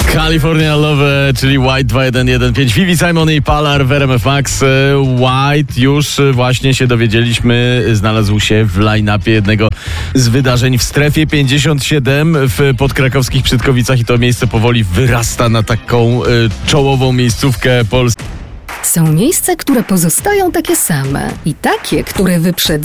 California Love, czyli White 2115. Vivi, Simon i Palar w RMF Max. White już właśnie się dowiedzieliśmy, znalazł się w line-upie jednego z wydarzeń w strefie 57 w podkrakowskich Przytkowicach i to miejsce powoli wyrasta na taką czołową miejscówkę Polski. Są miejsca, które pozostają takie same i takie, które wyprzedzają